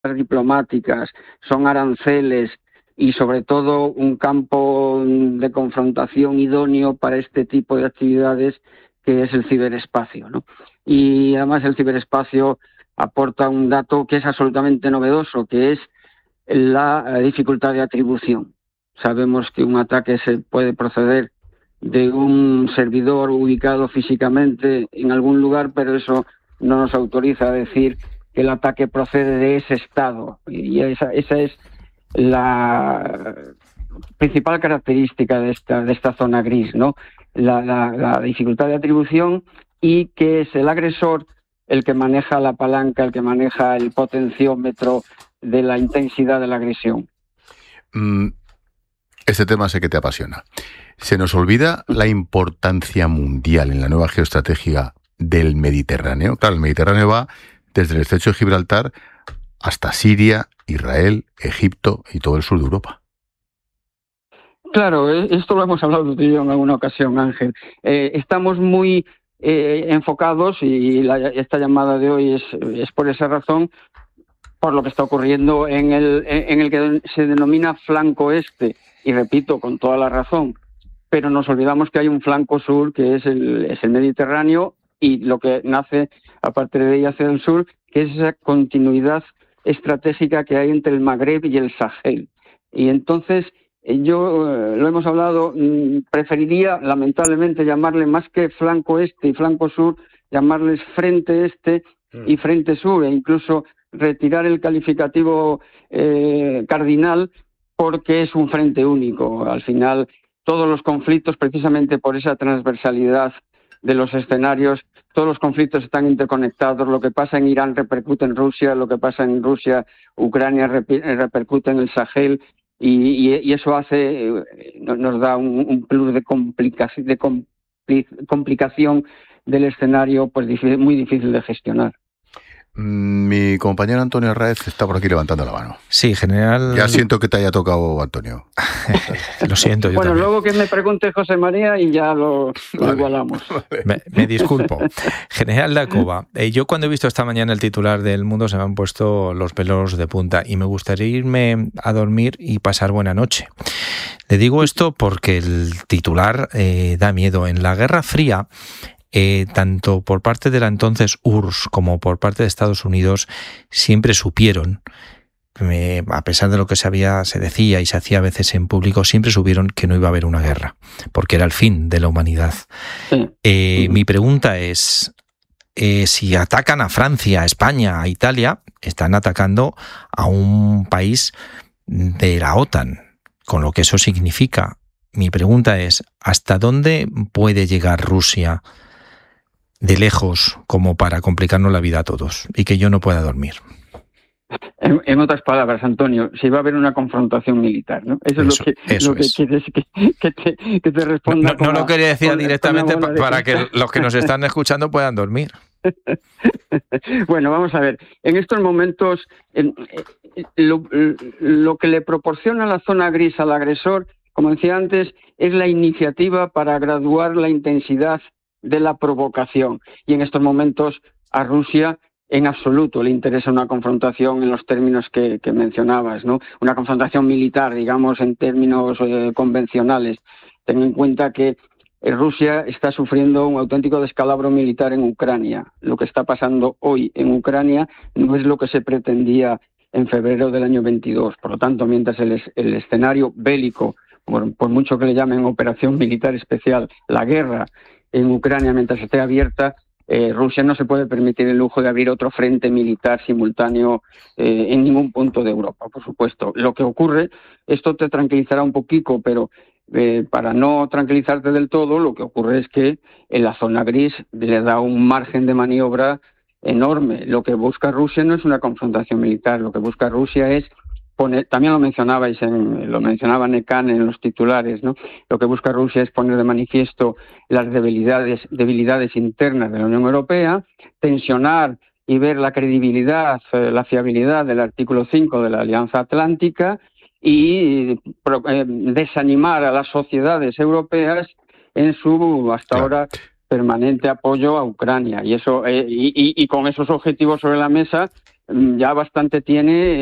diplomáticas, son aranceles y sobre todo un campo de confrontación idóneo para este tipo de actividades, que es el ciberespacio, ¿no? Y además el ciberespacio aporta un dato que es absolutamente novedoso, que es la dificultad de atribución. Sabemos que un ataque se puede proceder de un servidor ubicado físicamente en algún lugar, pero eso no nos autoriza a decir que el ataque procede de ese estado. Y esa es la principal característica de esta zona gris, ¿no? La dificultad de atribución, y que es el agresor el que maneja la palanca, el que maneja el potenciómetro de la intensidad de la agresión. Este tema sé que te apasiona. Se nos olvida la importancia mundial en la nueva geoestrategia del Mediterráneo. Claro, el Mediterráneo va desde el estrecho de Gibraltar hasta Siria, Israel, Egipto y todo el sur de Europa. Claro, esto lo hemos hablado tú y yo en alguna ocasión, Ángel. Estamos muy enfocados, y esta llamada de hoy es por esa razón, por lo que está ocurriendo en el que se denomina flanco este, y repito, con toda la razón, pero nos olvidamos que hay un flanco sur, que es el Mediterráneo, y lo que nace aparte de ella hacia el sur, que es esa continuidad estratégica que hay entre el Magreb y el Sahel. Y entonces, yo, lo hemos hablado, preferiría lamentablemente llamarle, más que flanco este y flanco sur, llamarles frente este y frente sur, e incluso retirar el calificativo cardinal, porque es un frente único. Al final, todos los conflictos, precisamente por esa transversalidad de los escenarios, todos los conflictos están interconectados. Lo que pasa en Irán repercute en Rusia, lo que pasa en Rusia, Ucrania repercute en el Sahel, y eso nos da un plus de complicación del escenario, pues muy difícil de gestionar. Mi compañero Antonio Arraez está por aquí levantando la mano. Sí, general. Ya siento que te haya tocado, Antonio. Lo siento, yo bueno, también. Luego que me pregunte José María y ya lo igualamos. Vale. Me disculpo. General Dacova, yo cuando he visto esta mañana el titular del Mundo se me han puesto los pelos de punta y me gustaría irme a dormir y pasar buena noche. Le digo esto porque el titular da miedo. En la Guerra Fría, tanto por parte de la entonces URSS como por parte de Estados Unidos siempre supieron, a pesar de lo que se decía y se hacía a veces en público, siempre supieron que no iba a haber una guerra, porque era el fin de la humanidad. Mi pregunta es, si atacan a Francia, a España, a Italia, están atacando a un país de la OTAN, con lo que eso significa. Mi pregunta es, ¿hasta dónde puede llegar Rusia de lejos como para complicarnos la vida a todos y que yo no pueda dormir? En otras palabras, Antonio, si va a haber una confrontación militar, ¿no? Eso es lo que quieres que te responda. No lo quería decir directamente para que los que nos están escuchando puedan dormir. Bueno, vamos a ver. En estos momentos, lo que le proporciona la zona gris al agresor, como decía antes, es la iniciativa para graduar la intensidad de la provocación. Y en estos momentos a Rusia en absoluto le interesa una confrontación en los términos que mencionabas, ¿no? Una confrontación militar, digamos, en términos convencionales. Ten en cuenta que Rusia está sufriendo un auténtico descalabro militar en Ucrania. Lo que está pasando hoy en Ucrania no es lo que se pretendía en febrero del año 22. Por lo tanto, mientras el escenario bélico, por mucho que le llamen operación militar especial, la guerra en Ucrania, mientras esté abierta, Rusia no se puede permitir el lujo de abrir otro frente militar simultáneo en ningún punto de Europa, por supuesto. Lo que ocurre, esto te tranquilizará un poquito, pero para no tranquilizarte del todo, lo que ocurre es que en la zona gris le da un margen de maniobra enorme. Lo que busca Rusia no es una confrontación militar, lo que busca Rusia es también lo mencionaba Necan en los titulares, ¿no? Lo que busca Rusia es poner de manifiesto las debilidades internas de la Unión Europea, tensionar y ver la credibilidad, la fiabilidad del artículo 5 de la Alianza Atlántica, y desanimar a las sociedades europeas en su hasta ahora permanente apoyo a Ucrania. Y eso y con esos objetivos sobre la mesa, ya bastante tiene